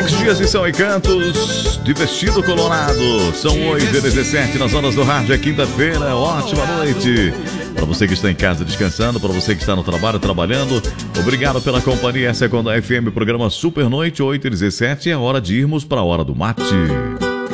Alex Dias e São Encantos, de vestido colorado. São 8h17 nas horas do rádio, é quinta-feira. Ótima noite. Para você que está em casa descansando, para você que está no trabalho, trabalhando, obrigado pela companhia. Essa é quando a FM, programa Super Noite, 8h17. É hora de irmos para a hora do mate.